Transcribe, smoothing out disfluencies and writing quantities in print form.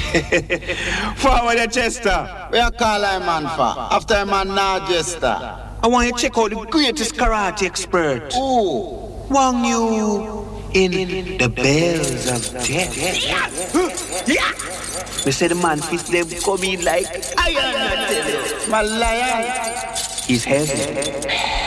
Forward the Chester. Where you call a man for? After a man now Jester. I want you to check out the greatest karate expert. Ooh. Wang Yu in the Bells of Death. Yeah. We say the man fist them coming like iron. I tell you. My lion. He's heavy.